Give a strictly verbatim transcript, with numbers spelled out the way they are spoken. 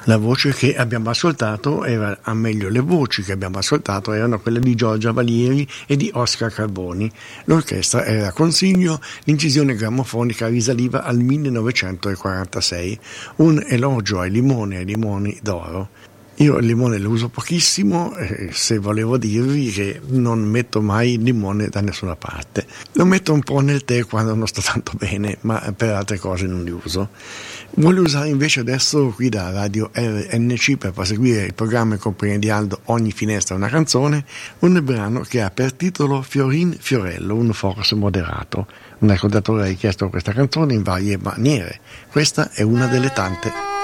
La voce che abbiamo ascoltato era, a meglio le voci che abbiamo ascoltato erano quelle di Giorgia Valieri e di Oscar Carboni. L'orchestra era Consiglio, l'incisione grammofonica risaliva al millenovecentoquarantasei, un elogio ai limoni e ai limoni d'oro. Io il limone lo uso pochissimo, eh, se volevo dirvi che non metto mai il limone da nessuna parte. Lo metto un po' nel tè quando non sto tanto bene, ma per altre cose non li uso. Voglio usare invece adesso qui da Radio R N C per proseguire il programma in compagnia di Aldo Ogni finestra una canzone, un brano che ha per titolo Fiorin Fiorello, un forse moderato. Un ascoltatore ha richiesto questa canzone in varie maniere. Questa è una delle tante.